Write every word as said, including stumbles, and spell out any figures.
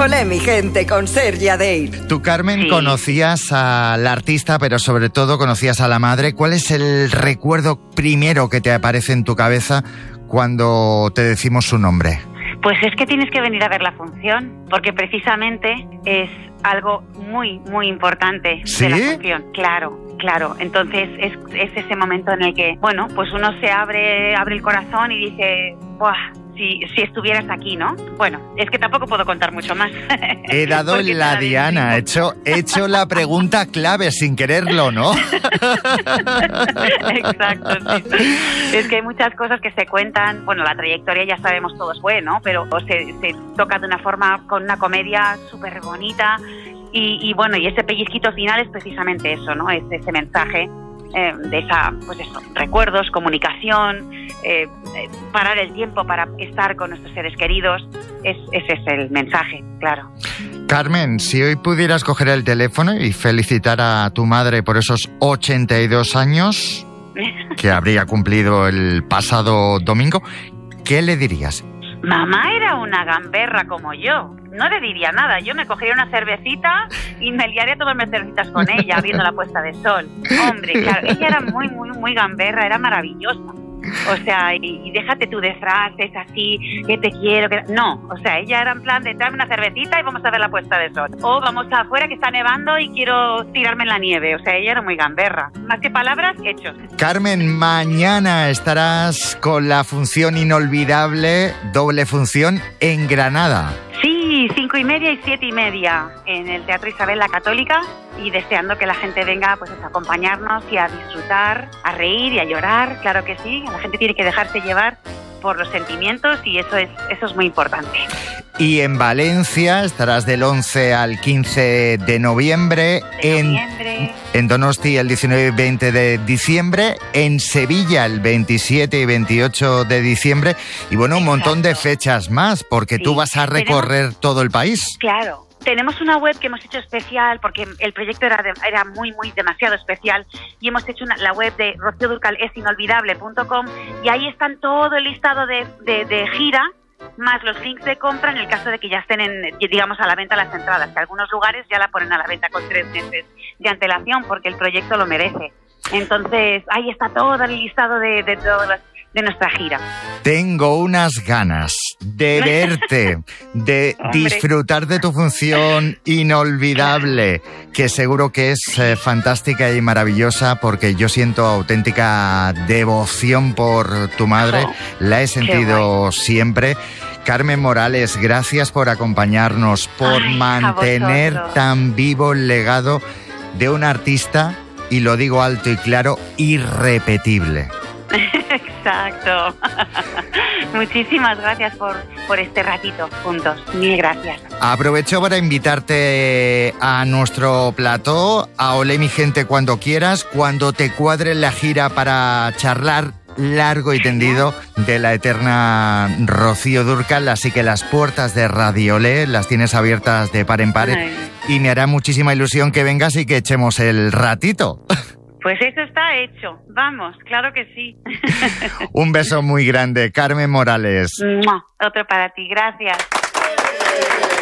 Olé, mi gente, con Sergi Adeir. Tú, Carmen, sí. Conocías a la artista, pero sobre todo conocías a la madre. ¿Cuál es el recuerdo primero que te aparece en tu cabeza cuando te decimos su nombre? Pues es que tienes que venir a ver la función, porque precisamente es algo muy, muy importante ¿Sí? de la función. Claro, claro. Entonces es, es ese momento en el que, bueno, pues uno se abre, abre el corazón y dice, ¡buah! Si, si estuvieras aquí, ¿no? Bueno, es que tampoco puedo contar mucho más. He dado la diana, he hecho, he hecho la pregunta clave sin quererlo, ¿no? Exacto, sí, sí. Es que hay muchas cosas que se cuentan, bueno, la trayectoria ya sabemos todos fue, ¿no? Pero se, se toca de una forma, con una comedia súper bonita y, y bueno, y ese pellizquito final es precisamente eso, ¿no? Es ese mensaje eh, de esa, pues eso, recuerdos, comunicación, eh, eh, parar el tiempo para estar con nuestros seres queridos, es, ese es el mensaje, claro. Carmen, si hoy pudieras coger el teléfono y felicitar a tu madre por esos ochenta y dos años que habría cumplido el pasado domingo, ¿qué le dirías? Mamá era una gamberra como yo. No le diría nada. Yo me cogería una cervecita y me liaría a tomarme cervecitas con ella viendo la puesta de sol. Hombre, claro, ella era muy, muy, muy gamberra, era maravillosa. O sea, y, y déjate tú de frases así, que te quiero, que... No, o sea, ella era en plan de traerme una cervecita y vamos a ver la puesta de sol. O vamos afuera que está nevando y quiero tirarme en la nieve. O sea, ella era muy gamberra. Más que palabras, hechos. Carmen, mañana estarás con la función inolvidable, doble función, en Granada. Sí, cinco y media y siete y media en el Teatro Isabel la Católica y deseando que la gente venga pues a acompañarnos y a disfrutar, a reír y a llorar, claro que sí, la gente tiene que dejarse llevar por los sentimientos y eso es, eso es muy importante. Y en Valencia estarás del once al quince de noviembre, de en, noviembre. en Donosti el diecinueve y veinte de diciembre, en Sevilla el veintisiete y veintiocho de diciembre y bueno, un Exacto. montón de fechas más porque sí. Tú vas a recorrer ¿Tenemos? Todo el país. Claro. Tenemos una web que hemos hecho especial porque el proyecto era, de, era muy, muy demasiado especial y hemos hecho una, la web de Rocío Dúrcal es inolvidable punto com y ahí están todo el listado de, de, de gira más los links de compra en el caso de que ya estén, en, digamos, a la venta las entradas, que algunos lugares ya la ponen a la venta con tres meses de antelación porque el proyecto lo merece. Entonces, ahí está todo el listado de, de todas las de nuestra gira. Tengo unas ganas de verte, de disfrutar de tu función inolvidable, que seguro que es eh, fantástica y maravillosa, porque yo siento auténtica devoción por tu madre, oh, la he sentido siempre. Carmen Morales, gracias por acompañarnos, por Ay, mantener tan vivo el legado de un artista, y lo digo alto y claro, irrepetible. Exacto. Muchísimas gracias por, por este ratito juntos. Mil gracias. Aprovecho para invitarte a nuestro plató, a Olé mi gente cuando quieras, cuando te cuadre la gira para charlar largo y tendido de la eterna Rocío Dúrcal, así que las puertas de Radio Olé las tienes abiertas de par en par. Ay. Y me hará muchísima ilusión que vengas y que echemos el ratito. Pues eso está hecho. Vamos, claro que sí. Un beso muy grande, Carmen Morales. Otro para ti, gracias.